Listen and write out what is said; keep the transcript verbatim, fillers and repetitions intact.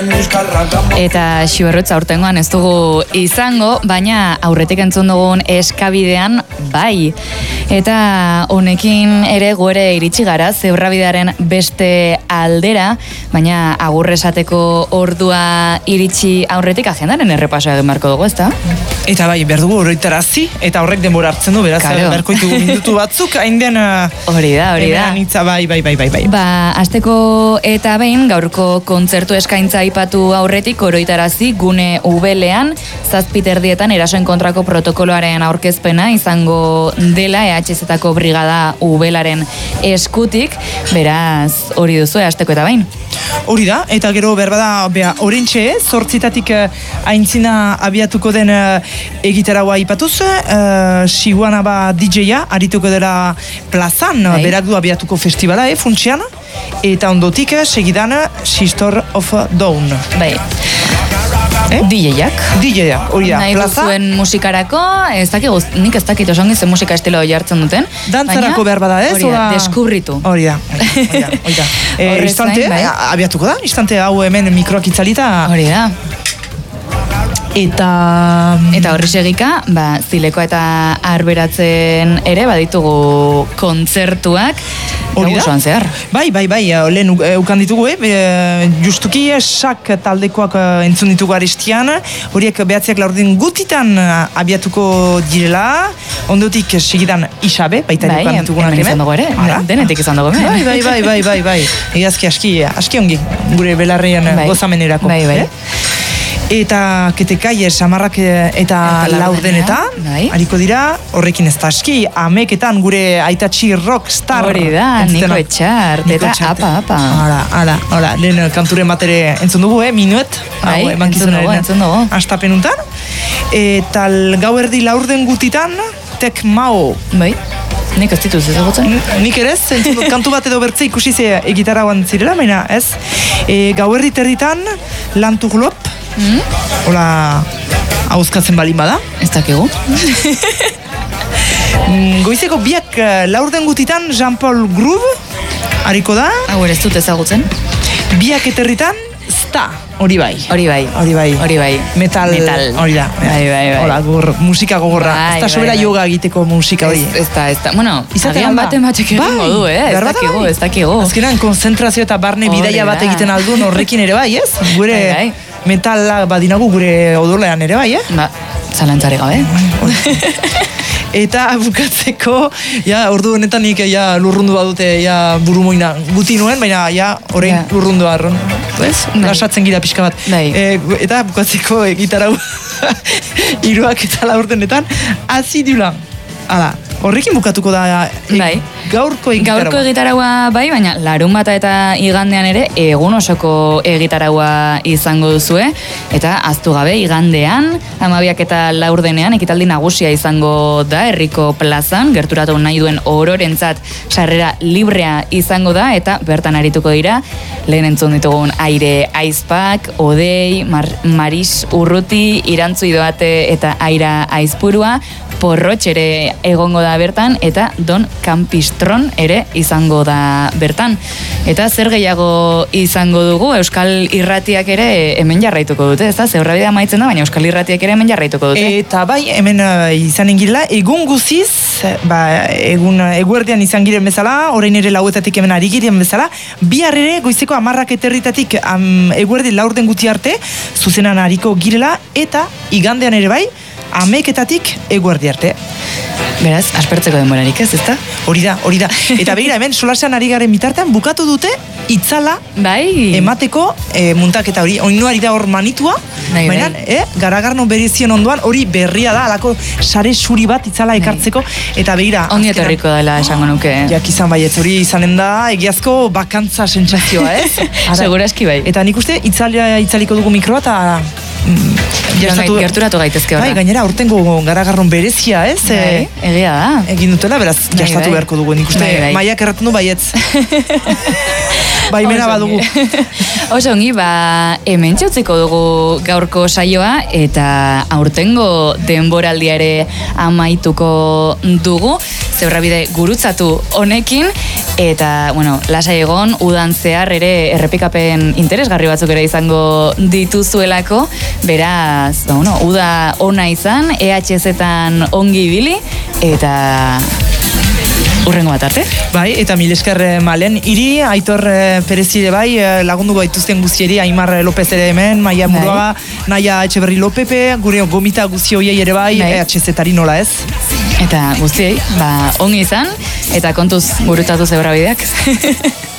Eta Xiberrutza aurtengoan ez dugu izango, baina aurretik entzun dugun eskabidean bai. Eta honekin ere gore iritsi gara Zebrabidearen beste aldera, baina agurre esateko ordua iritsi aurretik agendaren errepasoa egin beharko dugu, ezta? Eta bai, behar dugu horretarazi, eta horrek denbora hartzen du, beraz, beharko ditugu minutu batzuk, hain den... Hori da, hori da. Nitza, bai, bai, bai, bai, bai. Ba, asteko eta behin, gaurko kontzertu eskaintza aipatu aurretik, oroitarazi gune ubelean, zazpiterdietan erasoen kontrako protokoloaren aurkezpena izango dela E H Z-tako brigada ubelaren eskutik, beraz, hori duzu, asteko eta behin. Hori da, eta gero berbada, beha, orentxe, zortzitatik aintzina abiatuko den egitaragoa ipatuz, uh, Siguana ba D J-a, arituko dela plazan, bai. Berak du abiatuko festivala, eh, funtsian, eta ondotik segidan Sister of Dawn. Bai. Eh? D J-ak. D J-ak, hori da. Nahi duzuen musikarako, ez dakik, nik ez dakit osongi zen musika estilo jartzen duten. Dantzarako behar bada, ez? Hori da, deskubritu. Hori da, hori da, hori da. E, instante, bai. Abiatuko da, instante hau hemen mikroak itzalita. Hori da. Eta... Eta horri segika, ba, Zileko eta Arberatzen ere baditugu kontzertuak. Hori da? Zehar. Bai, bai, bai, lehen ukan ditugu, eh? Justuki sak taldekoak entzun ditugu aristian, horiek behatziak laurdin gutitan abiatuko direla, ondotik segidan Isabe, baita bai, ukan ditugu hemen izan dugu ere, denetik izan dugu. Bai, bai, bai, bai, bai, bai, egazki aski, aski ongi, gure belarrean bai. Gozamenerako. Bai, bai. Eh? Eta ketekai samarrak eta laurdenetan, bai. Ariko dira, horrekin ez da aski, ameketan gure aitatxi rockstar. Hori da, Niko Etxart, eta apa, apa. Hala, hala, hala, lehen kanturen batere entzun dugu, eh, minuet. Bai, entzun dugu, entzun dugu. Astapenuntan. Eta gauerdi laurden gutitan, Tek Mao. Bai. Nik ez dituz ez egotzen? Nik ere ez, kantu bat edo bertze ikusi ze egitarauan zirela, baina ez. E, gauerdi terditan, Lantuglop, mm? Hola, hauzkatzen balin bada. Ez dakigu. Goizeko biak laurden gutitan, Jean-Paul Groove, hariko da. Hau ere ez dut ezagutzen. Biak eterritan, Sta, hori bai. Hori bai. Hori bai. Hori bai. Metal. Metal. Hori da. Bai, bai, bai. Hola, gor, musika gogorra. Bai, ez da sobera bai, yoga egiteko musika hori. Ez da, ez da. Bueno, agian baten batxek egingo du, eh? Ez dakigu, ez dakigu. Azkenan, konzentrazio eta barne bidaia bat egiten aldun horrekin ere bai, ez? Gure bai, bai. metala badinagu gure odorlean ere bai, eh? Ba, zalantzare gabe. Eta bukatzeko, ja, ordu honetan nik ja, lurrundu badute ja, burumoina guti nuen, baina ja, orain ja. Lurrundu arron. Ez? Lasatzen gira pixka bat. E, eta bukatzeko egitarau hiruak eta laurdenetan, azidula. Hala, horrekin bukatuko da e, bai. gaurko egitaraua. Gaurko egitaraua bai, baina larun bata eta igandean ere egun osoko egitaraua izango duzue. Eta aztu gabe igandean, hamabiak eta laurdenean ekitaldi nagusia izango da herriko plazan, gerturatu nahi duen ororentzat sarrera librea izango da, eta bertan arituko dira, lehen entzun ditugun Aire Aizpak, Odei, Mar Maris Urruti, Irantzu Idoate eta Aira Aizpurua, Porrotx ere egongo da bertan, eta Don Campistron ere izango da bertan. Eta zer gehiago izango dugu, Euskal Irratiak ere hemen jarraituko dute, ez da? Zebrabidea maitzen da, baina Euskal Irratiak ere hemen jarraituko dute. Eta bai, hemen uh, izan engirela, egun guziz, ba, egun eguerdian izan giren bezala, orain ere lauetatik hemen ari giren bezala, bihar ere goizeko amarrak eterritatik um, eguerdi laurden guti arte, zuzenan ariko girela, eta igandean ere bai, ameketatik eguerdi arte. Beraz, aspertzeko denborarik ez, ezta? Hori da, hori da. Eta begira, hemen solasean ari garen bitartean bukatu dute itzala bai. Emateko e, muntaketa hori. Oinuari da hor manitua, bai, baina bai. E, garagarno berezien ondoan hori berria da, alako sare suri bat itzala ekartzeko, eta begira. Ongi etorriko dela esango nuke. Jak izan baiet, hori izanen da, egiazko bakantza sentsazioa, ez? Seguraski bai. Eta nik uste itzalia itzaliko dugu mikroa, eta Gertatu, gerturatu gaitezke horra. Bai, gainera, urtengo garagarron berezia, ez? Bai, egia da. Egin dutela, beraz, bai, jastatu bai. Beharko dugu. Nik uste, bai, bai. Maiak erraten du baietz. Baimena badugu. Oso ongi, ba, hemen txautziko dugu gaurko saioa, eta aurtengo denboraldia ere amaituko dugu. Zebrabide gurutzatu honekin, eta, bueno, lasai egon, udan zehar ere errepikapen interesgarri batzuk ere izango dituzuelako, beraz, bueno, uda ona izan, E H Z-etan ongi ibili, eta urrengo bat arte. Bai, eta mil esker Malen. Iri, Aitor Perezide bai, lagundu gaituzten guztieri, Aimar López ere hemen, Maia Muruaga, Naia Etxeberri Lopepe, gure gomita guzti hoiei ere bai, E H Z-ari nola ez. Eta guztiei, ba, ongi izan, eta kontuz gurutatu zebra bideak.